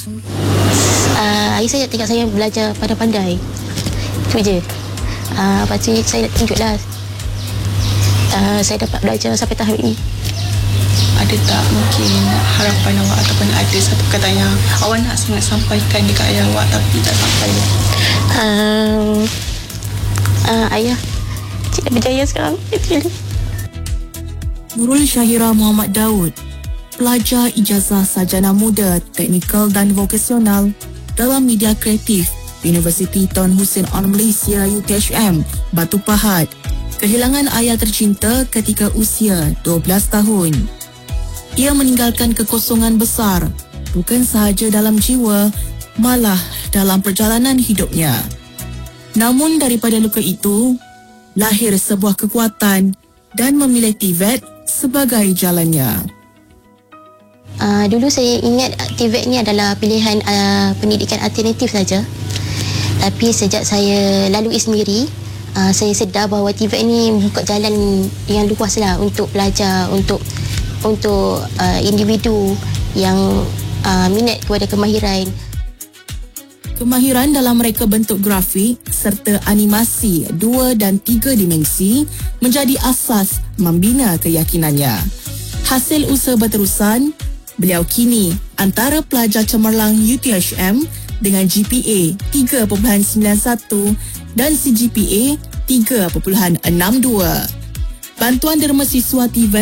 Ayah saya tengok saya belajar pandai-pandai. Itu je. Lepas tu saya nak tunjuklah. Saya dapat belajar sampai tahap ini. Ada tak mungkin harapan awak ataupun ada satu kata yang awak nak sangat sampaikan dekat ayah awak tapi tak sampai? Ayah, cik dah berjaya sekarang. Itu je. Nurul Syahira Muhammad Daud, pelajar ijazah sarjana muda teknikal dan vokasional dalam media kreatif Universiti Tun Hussein On Malaysia UTHM, Batu Pahat, kehilangan ayah tercinta ketika usia 12 tahun. Ia meninggalkan kekosongan besar, bukan sahaja dalam jiwa, malah dalam perjalanan hidupnya. Namun daripada luka itu, lahir sebuah kekuatan dan memilih TVET sebagai jalannya. Dulu saya ingat TVET ni adalah pilihan pendidikan alternatif saja. Tapi sejak saya lalui sendiri, saya sedar bahawa TVET ni buka jalan yang luas lah untuk pelajar, untuk individu yang minat kepada kemahiran. Kemahiran dalam reka bentuk grafik serta animasi 2 dan 3 dimensi menjadi asas membina keyakinannya. Hasil usaha berterusan, beliau kini antara pelajar cemerlang UTHM dengan GPA 3.91 dan CGPA 3.62. Bantuan derma siswa TVET